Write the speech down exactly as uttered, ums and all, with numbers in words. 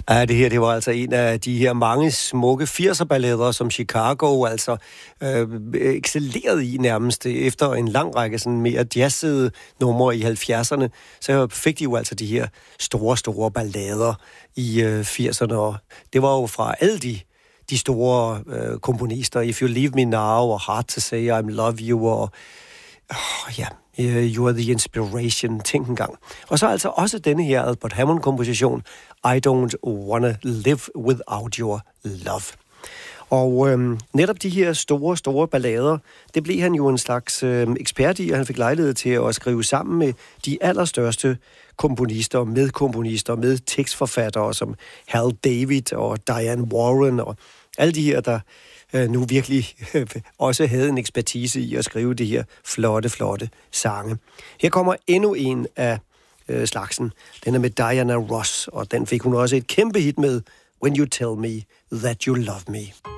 Ja, det her, det var altså en af de her mange smukke firser-ballader, som Chicago altså øh, excellerede i nærmest efter en lang række sådan mere jazzede numre i halvfjerdserne. Så fik de jo altså de her store, store ballader i øh, firserne, og det var jo fra alle de, de store øh, komponister. If You Leave Me Now, og Hard to Say I Love You, og oh, ja, You Are the Inspiration, tænk en gang. Og så altså også denne her Albert Hammond-komposition, I Don't Wanna Live Without Your Love. Og øhm, netop de her store, store ballader, det blev han jo en slags øhm, ekspert i, og han fik lejlighed til at skrive sammen med de allerstørste komponister, medkomponister, med tekstforfattere som Hal David og Diane Warren og alle de her, der øh, nu virkelig øh, også havde en ekspertise i at skrive de her flotte, flotte sange. Her kommer endnu en af øh, slagsen. Den er med Diana Ross, og den fik hun også et kæmpe hit med, When You Tell Me That You Love Me.